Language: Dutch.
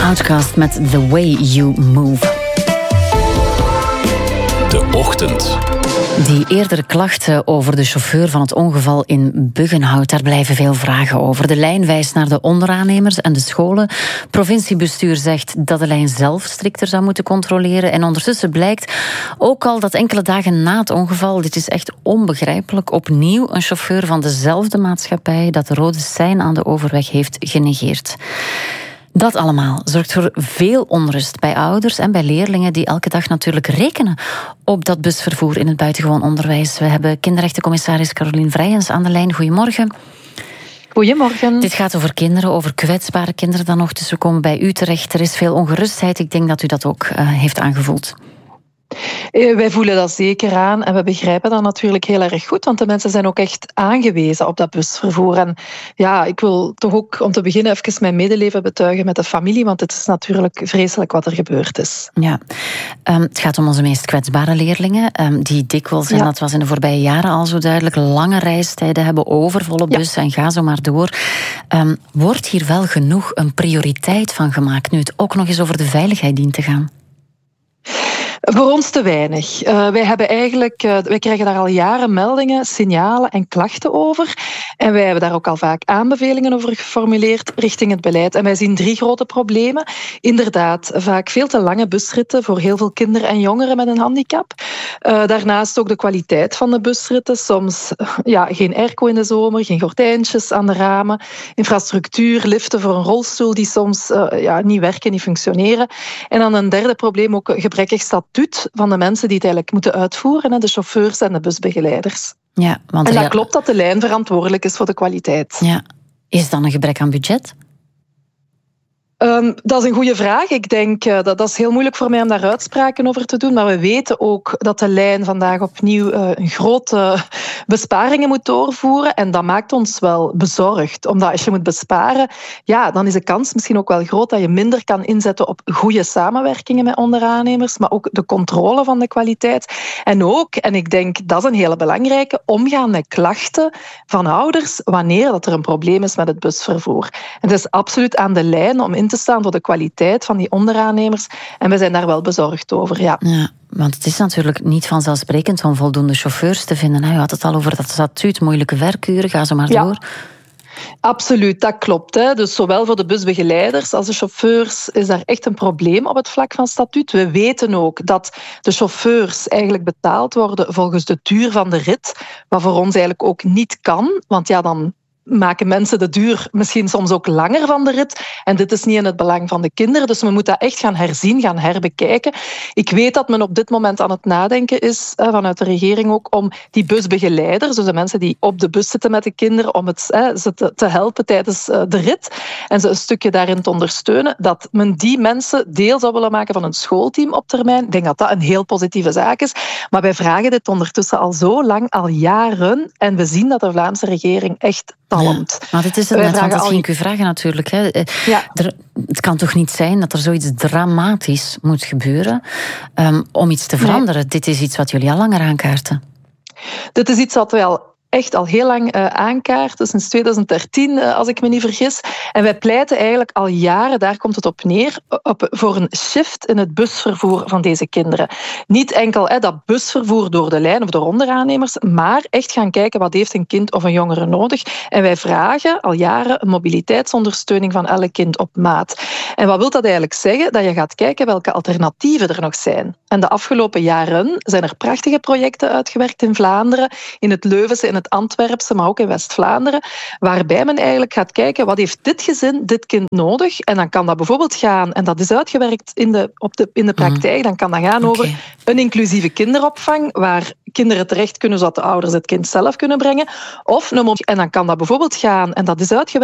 Outcast met The Way You Move. De Ochtend. Die eerdere klachten over de chauffeur van het ongeval in Buggenhout, daar blijven veel vragen over. De lijn wijst naar de onderaannemers en de scholen. Provinciebestuur zegt dat de lijn zelf strikter zou moeten controleren. En ondertussen blijkt ook al dat enkele dagen na het ongeval, dit is echt onbegrijpelijk, opnieuw een chauffeur van dezelfde maatschappij dat de rode sein aan de overweg heeft genegeerd. Dat allemaal zorgt voor veel onrust bij ouders en bij leerlingen die elke dag natuurlijk rekenen op dat busvervoer in het buitengewoon onderwijs. We hebben kinderrechtencommissaris Carolien Vrijens aan de lijn. Goedemorgen. Goedemorgen. Dit gaat over kinderen, over kwetsbare kinderen dan nog. Dus we komen bij u terecht. Er is veel ongerustheid. Ik denk dat u dat ook heeft aangevoeld. Wij voelen dat zeker aan en we begrijpen dat natuurlijk heel erg goed, want de mensen zijn ook echt aangewezen op dat busvervoer. En ja, ik wil toch ook om te beginnen even mijn medeleven betuigen met de familie, want het is natuurlijk vreselijk wat er gebeurd is. Ja, het gaat om onze meest kwetsbare leerlingen, die dikwijls, en dat was in de voorbije jaren al zo duidelijk, lange reistijden hebben, overvolle bussen en ga zo maar door. Wordt hier wel genoeg een prioriteit van gemaakt, nu het ook nog eens over de veiligheid dient te gaan? Voor ons te weinig. Wij krijgen daar al jaren meldingen, signalen en klachten over. En wij hebben daar ook al vaak aanbevelingen over geformuleerd richting het beleid. En wij zien 3 grote problemen. Inderdaad, vaak veel te lange busritten voor heel veel kinderen en jongeren met een handicap. Daarnaast ook de kwaliteit van de busritten. Soms geen airco in de zomer, geen gordijntjes aan de ramen. Infrastructuur, liften voor een rolstoel die soms niet werken, niet functioneren. En dan een derde probleem, ook gebrekkig statuut van de mensen die het eigenlijk moeten uitvoeren, de chauffeurs en de busbegeleiders. Ja, want en dat klopt dat de lijn verantwoordelijk is voor de kwaliteit. Ja. Is dan een gebrek aan budget? Dat is een goede vraag. Ik denk dat is heel moeilijk voor mij om daar uitspraken over te doen. Maar we weten ook dat de lijn vandaag opnieuw een grote besparingen moet doorvoeren. En dat maakt ons wel bezorgd. Omdat als je moet besparen, dan is de kans misschien ook wel groot dat je minder kan inzetten op goede samenwerkingen met onderaannemers, maar ook de controle van de kwaliteit. En ook, en ik denk dat is een hele belangrijke, omgaan met klachten van ouders wanneer dat er een probleem is met het busvervoer. En het is absoluut aan de lijn om in te staan voor de kwaliteit van die onderaannemers. En we zijn daar wel bezorgd over, ja. Want het is natuurlijk niet vanzelfsprekend om voldoende chauffeurs te vinden. U had het al over dat statuut, moeilijke werkuren, ga zo maar door. Absoluut, dat klopt. Dus zowel voor de busbegeleiders als de chauffeurs is daar echt een probleem op het vlak van statuut. We weten ook dat de chauffeurs eigenlijk betaald worden volgens de duur van de rit, wat voor ons eigenlijk ook niet kan, want dan maken mensen de duur misschien soms ook langer van de rit. En dit is niet in het belang van de kinderen. Dus we moeten dat echt gaan herzien, gaan herbekijken. Ik weet dat men op dit moment aan het nadenken is, vanuit de regering ook, om die busbegeleiders, dus de mensen die op de bus zitten met de kinderen, om ze te helpen tijdens de rit en ze een stukje daarin te ondersteunen, dat men die mensen deel zou willen maken van een schoolteam op termijn. Ik denk dat dat een heel positieve zaak is. Maar wij vragen dit ondertussen al zo lang, al jaren. En we zien dat de Vlaamse regering echt talmt. Maar dit is het net, want dat ging ik u vragen natuurlijk. Het kan toch niet zijn dat er zoiets dramatisch moet gebeuren om iets te veranderen? Nee. Dit is iets wat jullie al langer aankaarten. Dit is iets wat wij echt al heel lang aankaarten, sinds 2013, als ik me niet vergis. En wij pleiten eigenlijk al jaren, daar komt het op neer, voor een shift in het busvervoer van deze kinderen. Niet enkel dat busvervoer door de lijn of door onderaannemers, maar echt gaan kijken wat heeft een kind of een jongere nodig. En wij vragen al jaren een mobiliteitsondersteuning van elk kind op maat. En wat wil dat eigenlijk zeggen? Dat je gaat kijken welke alternatieven er nog zijn. En de afgelopen jaren zijn er prachtige projecten uitgewerkt in Vlaanderen, in het Leuvense, in het Antwerpse, maar ook in West-Vlaanderen, waarbij men eigenlijk gaat kijken wat heeft dit gezin, dit kind nodig. En dan kan dat bijvoorbeeld gaan, en dat is uitgewerkt in de praktijk, dan kan dat gaan over een inclusieve kinderopvang, waar kinderen terecht kunnen zodat de ouders het kind zelf kunnen brengen. En dan kan dat bijvoorbeeld gaan, en dat is uitgewerkt